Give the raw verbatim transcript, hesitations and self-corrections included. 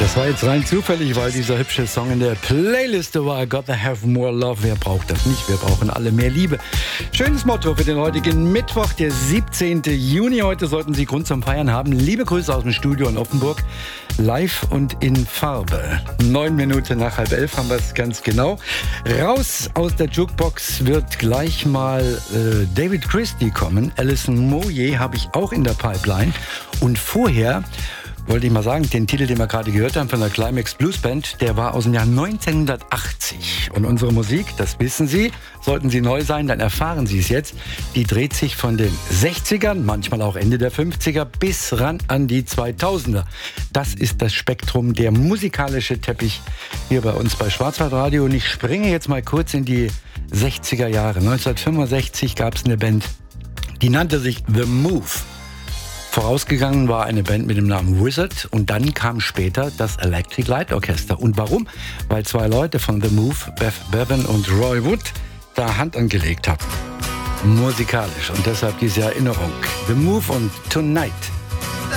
Das war jetzt rein zufällig, weil dieser hübsche Song in der Playliste war. I gotta have more love. Wer braucht das nicht? Wir brauchen alle mehr Liebe. Schönes Motto für den heutigen Mittwoch, der siebzehnten Juni. Heute sollten Sie Grund zum Feiern haben. Liebe Grüße aus dem Studio in Offenburg. Live und in Farbe. Neun Minuten nach halb elf haben wir es ganz genau. Raus aus der Jukebox wird gleich mal äh, David Christie kommen. Alison Moyet habe ich auch in der Pipeline. Und vorher wollte ich mal sagen, den Titel, den wir gerade gehört haben von der Climax Blues Band, der war aus dem Jahr neunzehnhundertachtzig. Und unsere Musik, das wissen Sie, sollten Sie neu sein, dann erfahren Sie es jetzt, die dreht sich von den sechzigern, manchmal auch Ende der fünfziger, bis ran an die zweitausender. Das ist das Spektrum, der musikalische Teppich hier bei uns bei Schwarzwaldradio. Und ich springe jetzt mal kurz in die sechziger Jahre. neunzehnhundertfünfundsechzig gab es eine Band, die nannte sich The Move. Vorausgegangen war eine Band mit dem Namen Wizard und dann kam später das Electric Light Orchestra. Und warum? Weil zwei Leute von The Move, Beth Bevan und Roy Wood, da Hand angelegt haben. Musikalisch und deshalb diese Erinnerung. The Move und Tonight.